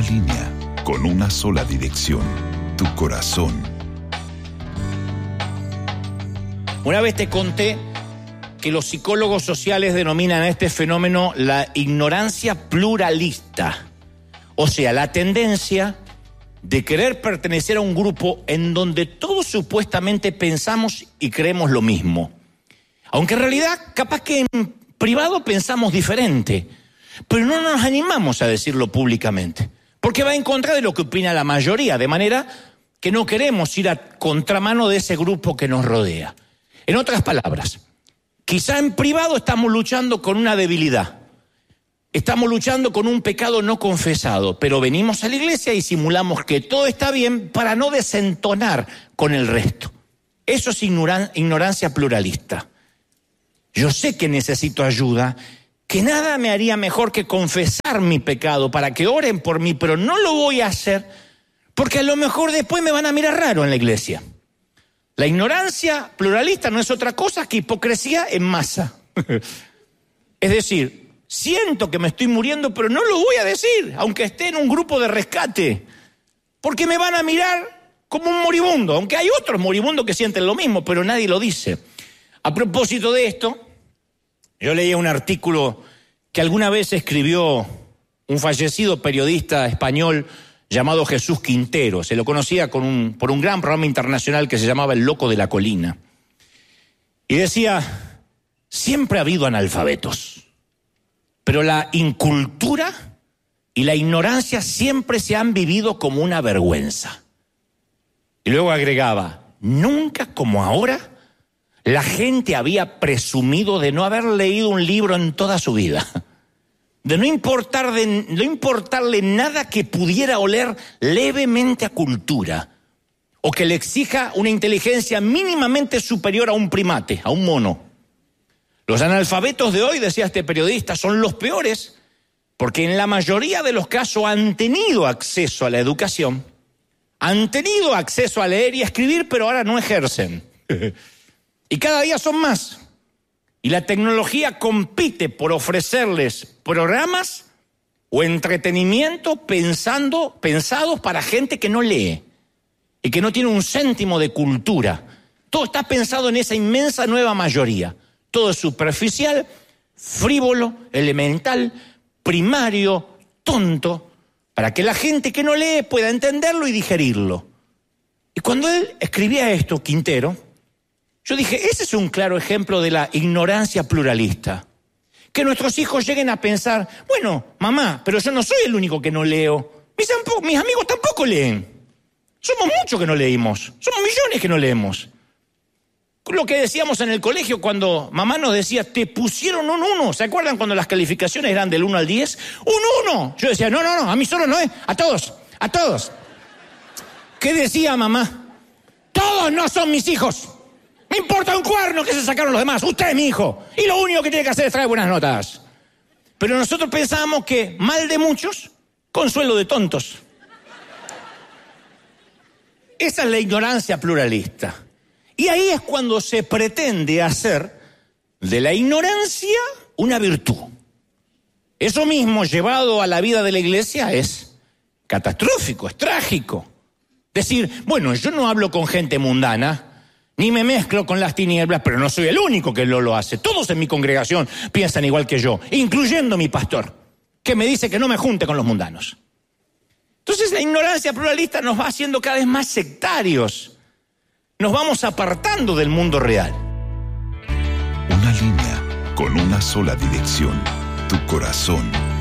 línea con una sola dirección, tu corazón. Una vez te conté que los psicólogos sociales denominan a este fenómeno la ignorancia pluralista. O sea, la tendencia de querer pertenecer a un grupo en donde todos supuestamente pensamos y creemos lo mismo. Aunque en realidad, capaz que en privado pensamos diferente, pero no nos animamos a decirlo públicamente, porque va en contra de lo que opina la mayoría, de manera que no queremos ir a contramano de ese grupo que nos rodea. En otras palabras, quizá en privado estamos luchando con una debilidad, estamos luchando con un pecado no confesado, pero venimos a la iglesia y simulamos que todo está bien para no desentonar con el resto. Eso es ignorancia pluralista. Yo sé que necesito ayuda, que nada me haría mejor que confesar mi pecado para que oren por mí, pero no lo voy a hacer porque a lo mejor después me van a mirar raro en la iglesia. La ignorancia pluralista no es otra cosa que hipocresía en masa. Es decir, siento que me estoy muriendo, pero no lo voy a decir, aunque esté en un grupo de rescate, porque me van a mirar como un moribundo, aunque hay otros moribundos que sienten lo mismo, pero nadie lo dice. A propósito de esto, yo leía un artículo que alguna vez escribió un fallecido periodista español llamado Jesús Quintero. Se lo conocía por un gran programa internacional que se llamaba El Loco de la Colina. Y decía, siempre ha habido analfabetos, pero la incultura y la ignorancia siempre se han vivido como una vergüenza. Y luego agregaba, nunca como ahora la gente había presumido de no haber leído un libro en toda su vida, de no importarle nada que pudiera oler levemente a cultura, o que le exija una inteligencia mínimamente superior a un primate, a un mono. Los analfabetos de hoy, decía este periodista, son los peores, porque en la mayoría de los casos han tenido acceso a la educación, han tenido acceso a leer y a escribir, pero ahora no ejercen. Y cada día son más. Y la tecnología compite por ofrecerles programas o entretenimiento pensados para gente que no lee y que no tiene un céntimo de cultura. Todo está pensado en esa inmensa nueva mayoría. Todo es superficial, frívolo, elemental, primario, tonto, para que la gente que no lee pueda entenderlo y digerirlo. Y cuando él escribía esto, Quintero, yo dije, ese es un claro ejemplo de la ignorancia pluralista. Que nuestros hijos lleguen a pensar, bueno, mamá, pero yo no soy el único que no leo. Mis amigos tampoco leen. Somos muchos que no leímos. Somos millones que no leemos. Lo que decíamos en el colegio cuando mamá nos decía, te pusieron un 1. ¿Se acuerdan cuando las calificaciones eran del 1 al 10? ¡Un 1! Yo decía, no, a mí solo no es, a todos. ¿Qué decía mamá? Todos no son mis hijos. Me importa un cuerno que se sacaron los demás. Usted es mi hijo. Y lo único que tiene que hacer es traer buenas notas. Pero nosotros pensábamos que mal de muchos, consuelo de tontos. Esa es la ignorancia pluralista. Y ahí es cuando se pretende hacer de la ignorancia una virtud. Eso mismo llevado a la vida de la iglesia es catastrófico, es trágico. Decir, bueno, yo no hablo con gente mundana, ni me mezclo con las tinieblas, pero no soy el único que lo hace. Todos en mi congregación piensan igual que yo, incluyendo mi pastor, que me dice que no me junte con los mundanos. Entonces la ignorancia pluralista nos va haciendo cada vez más sectarios. Nos vamos apartando del mundo real. Una línea con una sola dirección, tu corazón.